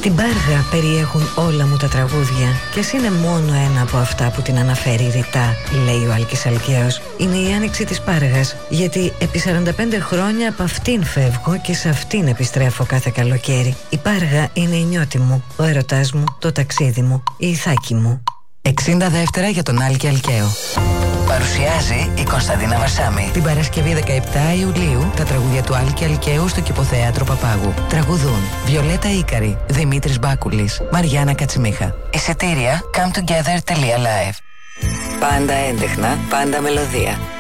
Την Πάργα περιέχουν όλα μου τα τραγούδια και ας είναι μόνο ένα από αυτά που την αναφέρει ρητά, λέει ο Άλκης Αλκαίος. Είναι η άνοιξη της Πάργας, γιατί επί 45 χρόνια από αυτήν φεύγω και σε αυτήν επιστρέφω κάθε καλοκαίρι. Η Πάργα είναι η νιώτη μου, ο έρωτάς μου, το ταξίδι μου, η Ιθάκη μου. 60 δεύτερα για τον Άλκη Αλκαίο. Παρουσιάζει η Κωνσταντίνα Βαρσάμη. Την Παρασκευή 17 Ιουλίου τα τραγούδια του Άλκη Αλκαίου στο Κηποθέατρο Παπάγου. Τραγουδούν Βιολέτα Ίκαρη, Δημήτρης Μπάκουλης, Μαριάννα Κατσιμίχα. Εισιτήρια cometogether.live. Πάντα έντεχνα, πάντα μελωδία.